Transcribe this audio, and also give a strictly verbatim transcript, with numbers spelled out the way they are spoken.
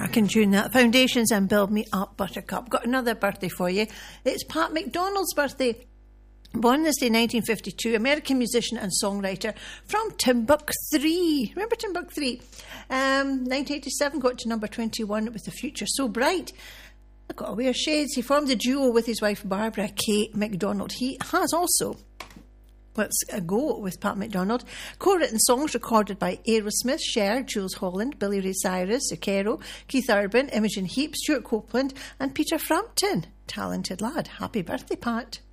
cracking tune, that. Foundations and Build Me Up, Buttercup. Got another birthday for you. It's Pat McDonald's birthday. Born this day, nineteen fifty-two, American musician and songwriter from Timbuktu. Remember Timbuktu? Um, nineteen eighty-seven got to number twenty-one with The Future So Bright. I've got to wear shades. He formed a duo with his wife Barbara K. McDonald. He has also, let's go with Pat McDonald, co-written songs recorded by Aerosmith, Cher, Jules Holland, Billy Ray Cyrus, Zucchero, Keith Urban, Imogen Heap, Stuart Copeland and Peter Frampton. Talented lad. Happy birthday, Pat.